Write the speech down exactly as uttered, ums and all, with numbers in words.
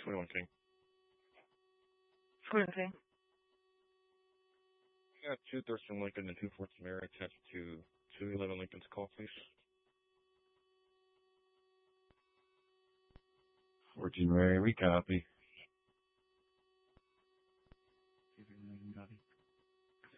twenty-one King. twenty-one King. I got two Thurston Lincoln and two Fort Samara attached to two eleven Lincoln's call, please. fourteen Ray, we copy.